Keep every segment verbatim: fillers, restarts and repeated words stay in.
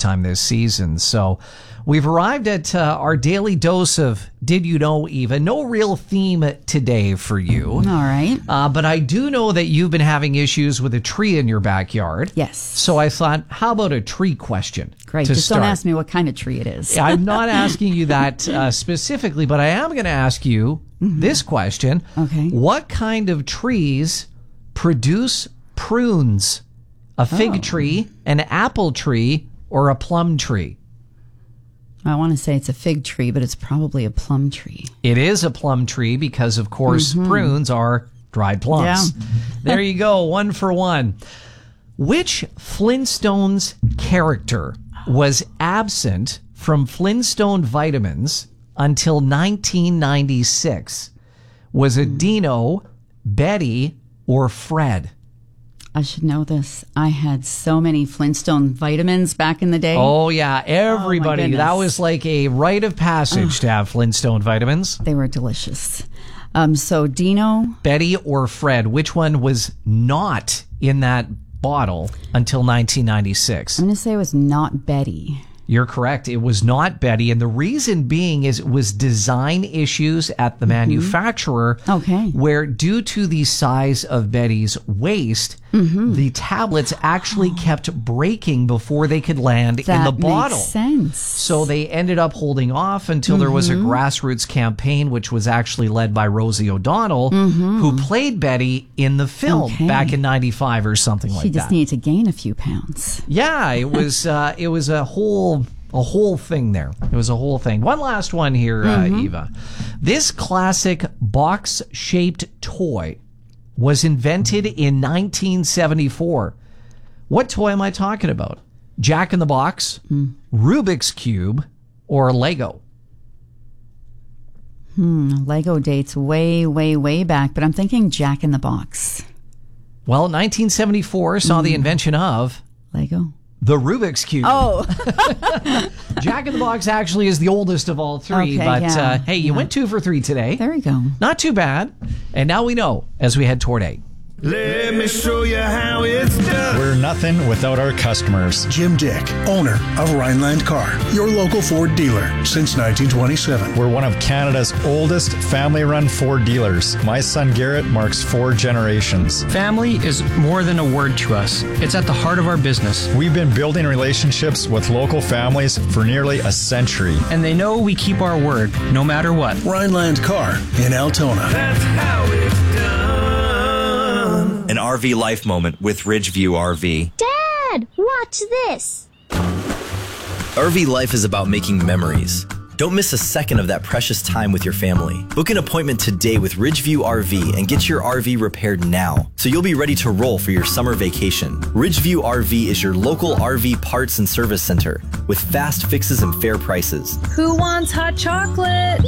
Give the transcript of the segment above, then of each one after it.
time this season. So we've arrived at uh, our daily dose of Did You Know, Eva? No real theme today for you. All right. Uh, but I do know that you've been having issues with a tree in your backyard. Yes. So I thought, how about a tree question? Great. to Just start? don't ask me what kind of tree it is. I'm not asking you that uh, specifically, but I am going to ask you mm-hmm. this question. Okay. What kind of trees produce prunes? A fig Oh. tree, an apple tree, or a plum tree? I want to say it's a fig tree, but it's probably a plum tree. It is a plum tree because, of course, mm-hmm. prunes are dried plums. Yeah. There you go, one for one. Which Flintstones character was absent from Flintstone vitamins until nineteen ninety-six? Was it Dino, Betty, or Fred? I should know this. I had so many Flintstone vitamins back in the day. Oh, yeah. Everybody. Oh, that was like a rite of passage to have Flintstone vitamins. They were delicious. Um, so Dino. Betty or Fred, which one was not in that bottle until nineteen ninety-six? I'm going to say it was not Betty. You're correct. It was not Betty. And the reason being is it was design issues at the mm-hmm. manufacturer. Okay. Where due to the size of Betty's waist, mm-hmm. the tablets actually kept breaking before they could land that in the bottle. Makes sense. So they ended up holding off until mm-hmm. there was a grassroots campaign, which was actually led by Rosie O'Donnell, mm-hmm. who played Betty in the film okay. back in ninety-five or something she like that. She just needed to gain a few pounds. Yeah, it was uh, it was a whole a whole thing there. It was a whole thing. One last one here, mm-hmm. uh, Eva. This classic box-shaped toy was invented in nineteen seventy-four. What toy am I talking about? Jack in the Box, mm. Rubik's Cube, or Lego? Hmm, Lego dates way, way, way back, but I'm thinking Jack in the Box. Well, nineteen seventy-four saw mm. the invention of Lego. The Rubik's Cube. Oh. Jack in the Box actually is the oldest of all three, okay, but yeah, uh, hey, you yeah. went two for three today. There we go. Not too bad. And now we know as we head toward eight. Let me show you how it's done. We're nothing without our customers. Jim Dick, owner of Rhineland Car, your local Ford dealer since nineteen twenty-seven. We're one of Canada's oldest family-run Ford dealers. My son Garrett marks four generations. Family is more than a word to us. It's at the heart of our business. We've been building relationships with local families for nearly a century. And they know we keep our word, no matter what. Rhineland Car in Altona. That's how it's done. An R V life moment with Ridgeview R V. Dad, watch this. R V life is about making memories. Don't miss a second of that precious time with your family. Book an appointment today with Ridgeview R V and get your R V repaired now, so you'll be ready to roll for your summer vacation. Ridgeview R V is your local R V parts and service center with fast fixes and fair prices. Who wants hot chocolate?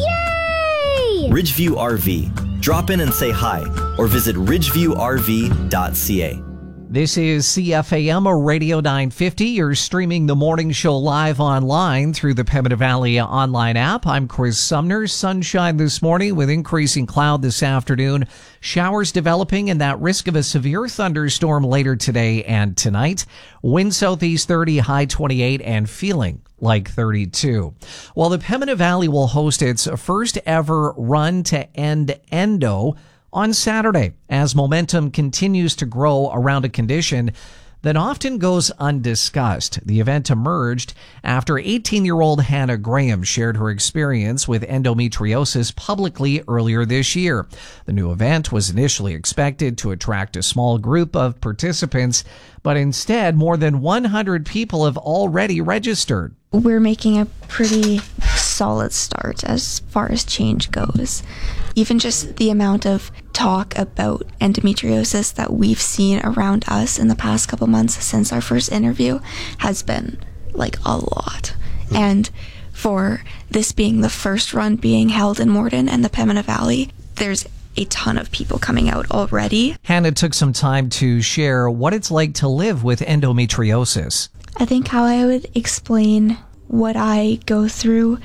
Yay! Ridgeview R V. Drop in and say hi, or visit ridgeview r v dot c a. This is C F A M, a Radio nine fifty. You're streaming the morning show live online through the Pembina Valley online app. I'm Chris Sumner. Sunshine this morning with increasing cloud this afternoon. Showers developing and that risk of a severe thunderstorm later today and tonight. Wind southeast thirty, high twenty-eight, and feeling like thirty-two. Well, the Pembina Valley will host its first ever run to end endo on Saturday as momentum continues to grow around a condition that often goes undiscussed. The event emerged after eighteen-year-old Hannah Graham shared her experience with endometriosis publicly earlier this year. The new event was initially expected to attract a small group of participants, but instead more than one hundred people have already registered. We're making a pretty solid start as far as change goes. Even just the amount of talk about endometriosis that we've seen around us in the past couple months since our first interview has been like a lot. And for this being the first run being held in Morden and the Pembina Valley, there's a ton of people coming out already. Hannah took some time to share what it's like to live with endometriosis. I think how I would explain what I go through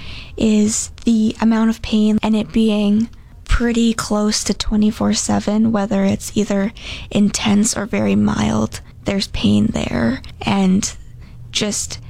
is the amount of pain and it being pretty close to twenty-four seven, whether it's either intense or very mild. There's pain there, and just